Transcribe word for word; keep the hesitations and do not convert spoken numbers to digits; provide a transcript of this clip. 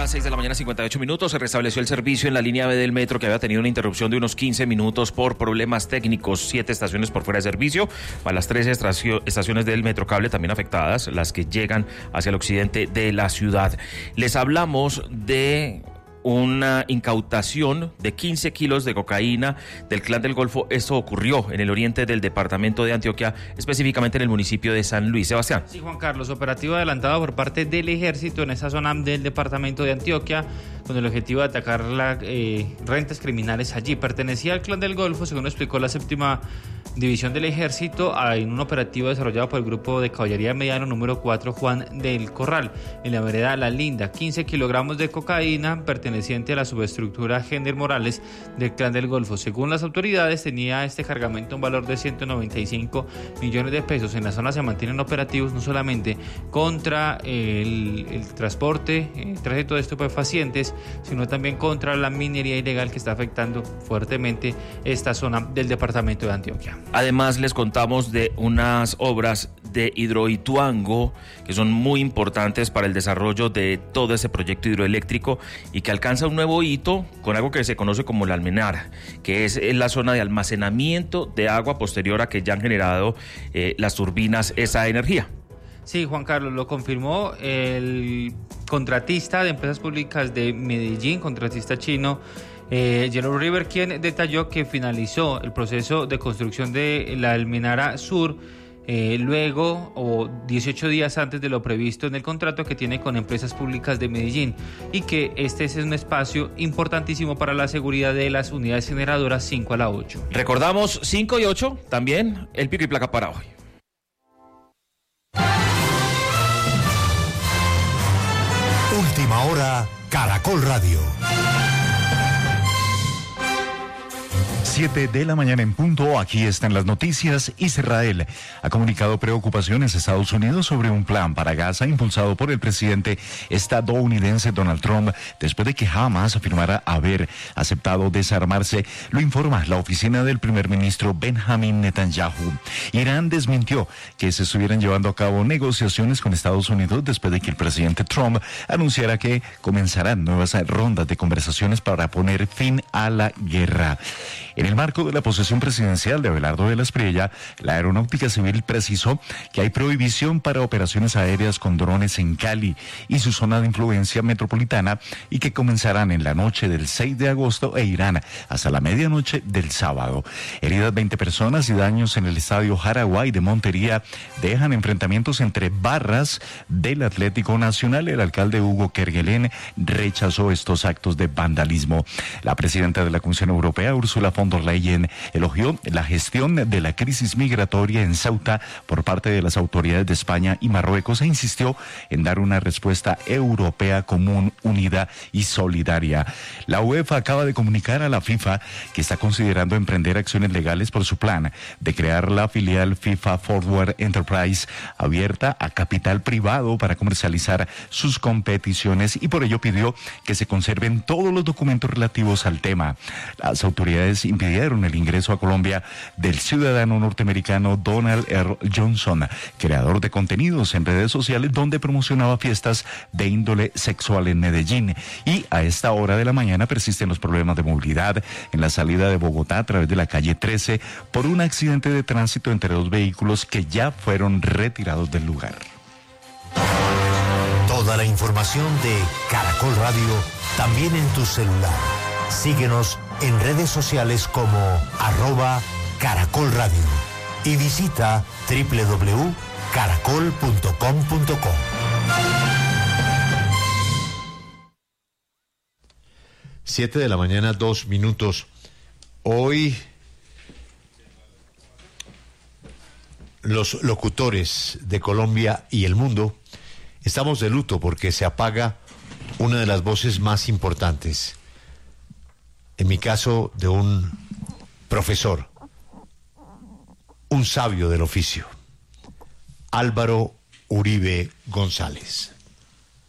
las seis de la mañana, cincuenta y ocho minutos, se restableció el servicio en la línea B del metro que había tenido una interrupción de unos quince minutos por problemas técnicos. Siete estaciones por fuera de servicio, para las tres estaciones del Metrocable también afectadas, las que llegan hacia el occidente de la ciudad. Les hablamos de una incautación de quince kilos de cocaína del Clan del Golfo. Esto ocurrió en el oriente del departamento de Antioquia, específicamente en el municipio de San Luis. Sebastián. Sí, Juan Carlos, operativo adelantado por parte del ejército en esa zona del departamento de Antioquia, con el objetivo de atacar las eh, rentas criminales allí. Pertenecía al Clan del Golfo, según explicó la séptima división del ejército, en un operativo desarrollado por el grupo de caballería mediano número cuatro Juan del Corral, en la vereda La Linda. quince kilogramos de cocaína perteneciente a la subestructura Gender Morales del Clan del Golfo. Según las autoridades, tenía este cargamento un valor de ciento noventa y cinco millones de pesos. En la zona se mantienen operativos no solamente contra el, el transporte, el tránsito de estupefacientes, sino también contra la minería ilegal que está afectando fuertemente esta zona del departamento de Antioquia. Además, les contamos de unas obras de Hidroituango que son muy importantes para el desarrollo de todo ese proyecto hidroeléctrico y que alcanza un nuevo hito con algo que se conoce como la Almenara, que es la zona de almacenamiento de agua posterior a que ya han generado eh, las turbinas esa energía. Sí, Juan Carlos, lo confirmó el contratista de empresas públicas de Medellín, contratista chino, Eh, Yellow River, quien detalló que finalizó el proceso de construcción de la Almenara Sur eh, luego o dieciocho días antes de lo previsto en el contrato que tiene con empresas públicas de Medellín, y que este es un espacio importantísimo para la seguridad de las unidades generadoras cinco a la ocho. Recordamos cinco y ocho, también el pico y placa para hoy. Última hora, Caracol Radio. siete de la mañana en punto, aquí están las noticias. Israel ha comunicado preocupaciones a Estados Unidos sobre un plan para Gaza impulsado por el presidente estadounidense Donald Trump después de que Hamas afirmara haber aceptado desarmarse, lo informa la oficina del primer ministro Benjamin Netanyahu. Irán desmintió que se estuvieran llevando a cabo negociaciones con Estados Unidos después de que el presidente Trump anunciara que comenzarán nuevas rondas de conversaciones para poner fin a la guerra. En el marco de la posesión presidencial de Abelardo de la Espriella, la Aeronáutica Civil precisó que hay prohibición para operaciones aéreas con drones en Cali y su zona de influencia metropolitana, y que comenzarán en la noche del seis de agosto e irán hasta la medianoche del sábado. Heridas veinte personas y daños en el estadio Jaraguay de Montería dejan enfrentamientos entre barras del Atlético Nacional. El alcalde Hugo Kerguelen rechazó estos actos de vandalismo. La presidenta de la Comisión Europea, Ursula von der Leyen, elogió la gestión de la crisis migratoria en Ceuta por parte de las autoridades de España y Marruecos e insistió en dar una respuesta europea común, unida y solidaria. La UEFA acaba de comunicar a la FIFA que está considerando emprender acciones legales por su plan de crear la filial FIFA Forward Enterprise abierta a capital privado para comercializar sus competiciones, y por ello pidió que se conserven todos los documentos relativos al tema. Las autoridades impidieron el ingreso a Colombia del ciudadano norteamericano Donald R. Johnson, creador de contenidos en redes sociales donde promocionaba fiestas de índole sexual en Medellín. Y a esta hora de la mañana persisten los problemas de movilidad en la salida de Bogotá a través de la calle trece por un accidente de tránsito entre dos vehículos que ya fueron retirados del lugar. Toda la información de Caracol Radio también en tu celular. Síguenos en redes sociales como arroba Caracol Radio y visita doble u doble u doble u punto caracol punto com punto co. Siete de la mañana, dos minutos. Hoy los locutores de Colombia y el mundo estamos de luto porque se apaga una de las voces más importantes. En mi caso, de un profesor, un sabio del oficio, Álvaro Uribe González.